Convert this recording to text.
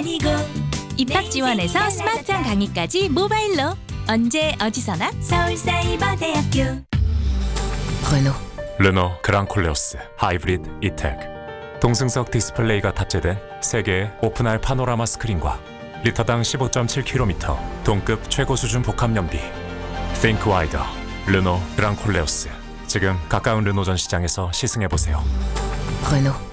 아니고 입학 지원에서 스마트한 강의까지 모바일로 언제 어디서나 서울사이버대학교 르노 그랑콜레오스 하이브리드 이텍. 동승석 디스플레이가 탑재된 세계의 오픈할 파노라마 스크린과 리터당 15.7km 동급 최고 수준 복합 연비. Think Wider 르노 그랑콜레오스. 지금 가까운 르노 전 시장에서 시승해보세요.